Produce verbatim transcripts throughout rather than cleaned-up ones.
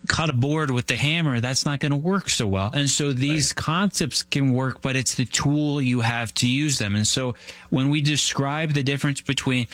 cut a board with the hammer, that's not going to work so well. And so these right. concepts can work, but it's the tool you have to use them. And so when we describe the difference between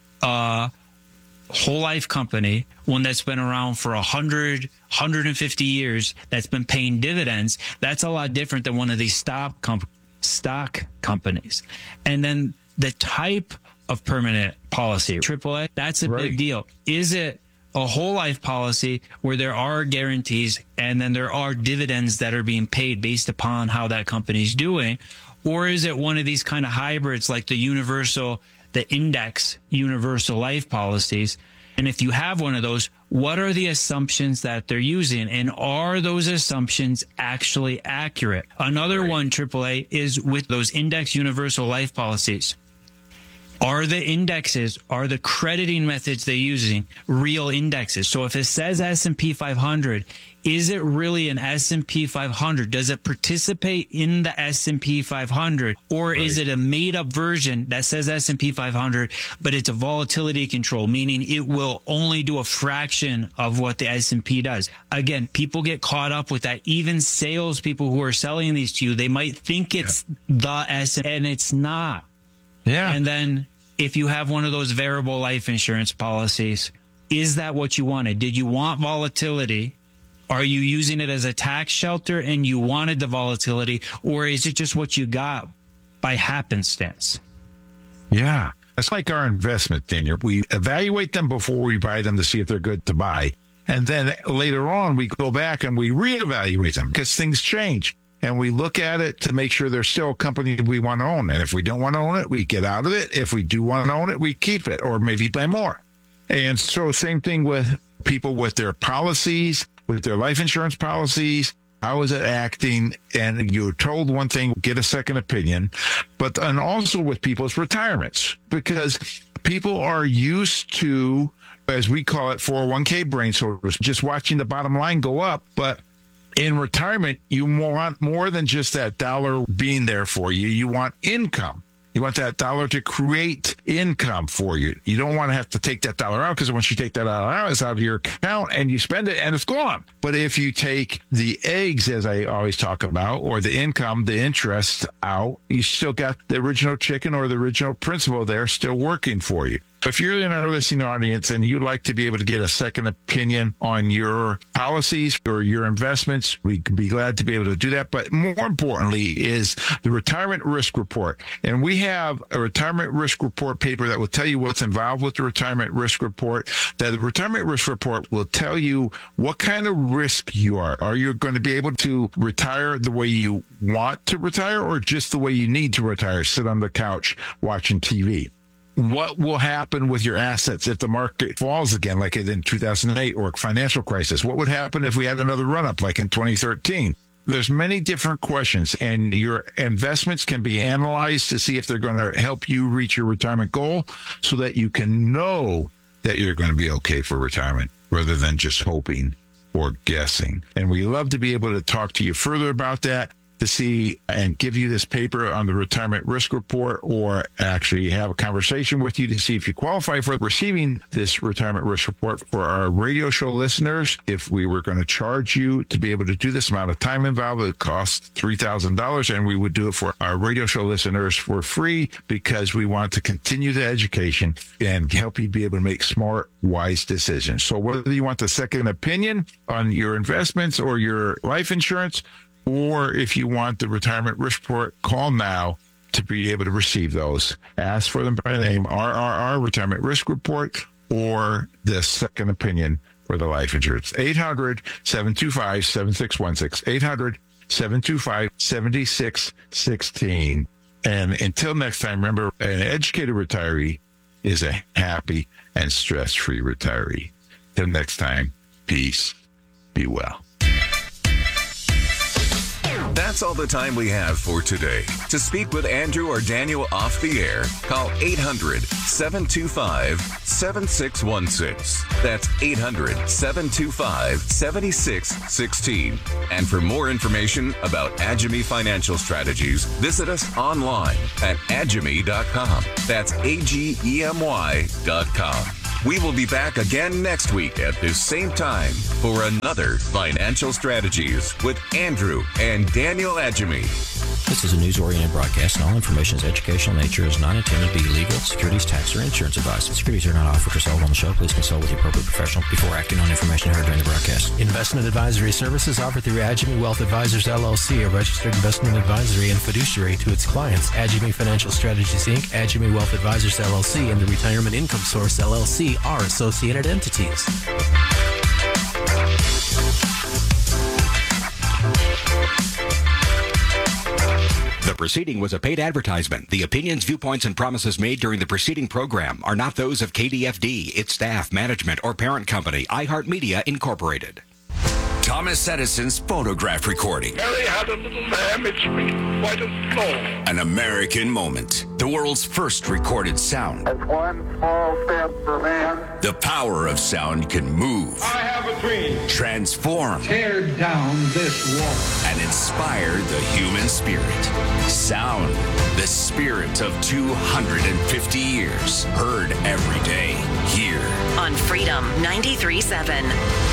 a whole life company, one that's been around for one hundred, one hundred fifty years, that's been paying dividends, that's a lot different than one of these stock, comp- stock companies. And then the type of permanent policy, triple A, that's a right. big deal. Is it a whole life policy where there are guarantees and then there are dividends that are being paid based upon how that company's doing? Or is it one of these kind of hybrids like the universal, the index universal life policies? And if you have one of those, what are the assumptions that they're using? And are those assumptions actually accurate? Another right. one, triple A, is with those index universal life policies. Are the indexes, are the crediting methods they're using real indexes? So if it says S and P five hundred, is it really an S and P five hundred? Does it participate in the S and P five hundred? Or right. is it a made-up version that says S and P five hundred, but it's a volatility control, meaning it will only do a fraction of what the S and P does? Again, people get caught up with that. Even salespeople who are selling these to you, they might think it's yeah. the S and P, and it's not. Yeah. And then if you have one of those variable life insurance policies, is that what you wanted? Did you want volatility? Are you using it as a tax shelter and you wanted the volatility? Or is it just what you got by happenstance? Yeah. It's like our investment, Daniel. We evaluate them before we buy them to see if they're good to buy. And then later on, we go back and we reevaluate them because things change. And we look at it to make sure they're still a company we want to own. And if we don't want to own it, we get out of it. If we do want to own it, we keep it or maybe buy more. And so same thing with people with their policies, with their life insurance policies. How is it acting? And you're told one thing, get a second opinion. But and also with people's retirements, because people are used to, as we call it, four oh one k brain soldiers, just watching the bottom line go up. But in retirement, you want more than just that dollar being there for you. You want income. You want that dollar to create income for you. You don't want to have to take that dollar out because once you take that dollar out, it's out of your account and you spend it and it's gone. But if you take the eggs, as I always talk about, or the income, the interest out, you still got the original chicken or the original principal there still working for you. If you're in our listening audience and you'd like to be able to get a second opinion on your policies or your investments, we can be glad to be able to do that. But more importantly is the retirement risk report. And we have a retirement risk report paper that will tell you what's involved with the retirement risk report. That the retirement risk report will tell you what kind of risk you are. Are you going to be able to retire the way you want to retire or just the way you need to retire? Sit on the couch watching T V. What will happen with your assets if the market falls again, like in two thousand eight or financial crisis? What would happen if we had another run-up like in twenty thirteen? There's many different questions, and your investments can be analyzed to see if they're going to help you reach your retirement goal so that you can know that you're going to be okay for retirement rather than just hoping or guessing. And we love to be able to talk to you further about that, to see and give you this paper on the retirement risk report, or actually have a conversation with you to see if you qualify for receiving this retirement risk report. For our radio show listeners, if we were going to charge you to be able to do this amount of time involved, it costs three thousand dollars, and we would do it for our radio show listeners for free because we want to continue the education and help you be able to make smart, wise decisions. So whether you want the second opinion on your investments or your life insurance, or if you want the retirement risk report, call now to be able to receive those. Ask for them by name, R R R, Retirement Risk Report, or the second opinion for the life insurance. eight hundred, seven two five, seven six one six. eight hundred, seven two five, seven six one six. And until next time, remember, an educated retiree is a happy and stress-free retiree. Till next time, peace. Be well. That's all the time we have for today. To speak with Andrew or Daniel off the air, call eight hundred, seven two five, seven six one six. That's eight hundred, seven two five, seven six one six. And for more information about Agemi Financial Strategies, visit us online at agemi dot com. That's A G E M Y dot com. We will be back again next week at this same time for another Financial Strategies with Andrew and Daniel Adjemi. This is a news-oriented broadcast, and all information is educational in nature, is not intended to be legal, securities, tax, or insurance advice. Securities are not offered or sold on the show. Please consult with the appropriate professional before acting on information heard during the broadcast. Investment advisory services offered through Adjemi Wealth Advisors, L L C, a registered investment advisory and fiduciary to its clients. Adjemi Financial Strategies, Incorporated, Adjemi Wealth Advisors, L L C, and the Retirement Income Source, L L C, are associated entities. The proceeding was a paid advertisement. The opinions, viewpoints, and promises made during the preceding program are not those of K D F D, its staff, management, or parent company, iHeartMedia, Incorporated. Thomas Edison's phonograph recording. Mary had a little lamb, its feet white as snow. An American moment. The world's first recorded sound. That's one small step for man. The power of sound can move. I have a dream. Transform. Tear down this wall. And inspire the human spirit. Sound. The spirit of two hundred fifty years. Heard every day. Here. On Freedom ninety-three point seven.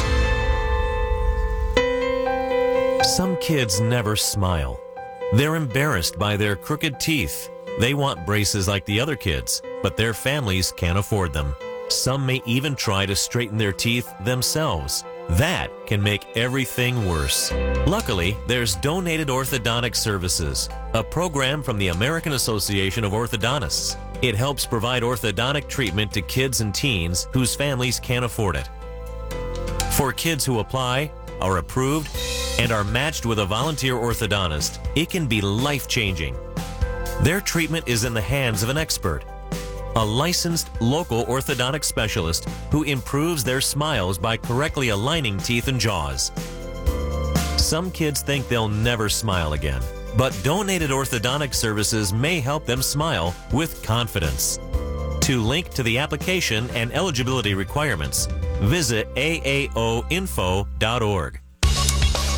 Some kids never smile. They're embarrassed by their crooked teeth. They want braces like the other kids, but their families can't afford them. Some may even try to straighten their teeth themselves. That can make everything worse. Luckily, there's Donated Orthodontic Services, a program from the American Association of Orthodontists. It helps provide orthodontic treatment to kids and teens whose families can't afford it. For kids who apply, are approved, and are matched with a volunteer orthodontist, it can be life-changing. Their treatment is in the hands of an expert, a licensed local orthodontic specialist who improves their smiles by correctly aligning teeth and jaws. Some kids think they'll never smile again, but Donated Orthodontic Services may help them smile with confidence. To link to the application and eligibility requirements, visit A A O info dot org.